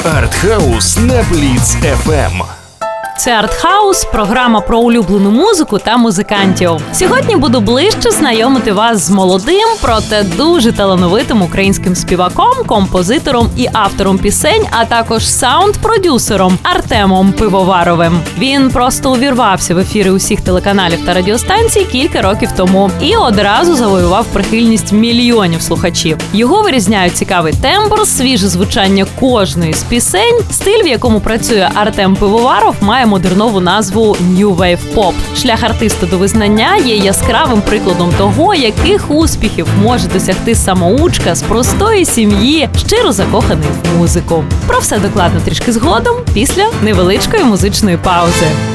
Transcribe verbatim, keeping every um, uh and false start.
Артхаус на Бліц еф ем. Це Артхаус, програма про улюблену музику та музикантів. Сьогодні буду ближче знайомити вас з молодим, проте дуже талановитим українським співаком, композитором і автором пісень, а також саунд-продюсером Артемом Пивоваровим. Він просто увірвався в ефіри усіх телеканалів та радіостанцій кілька років тому і одразу завоював прихильність мільйонів слухачів. Його вирізняють цікавий тембр, свіже звучання кожної з пісень, стиль, в якому працює Артем Пивоваров, має модернову назву New Wave Pop. Шлях артиста до визнання є яскравим прикладом того, яких успіхів може досягти самоучка з простої сім'ї, щиро закоханий в музику. Про все докладно трішки згодом, після невеличкої музичної паузи.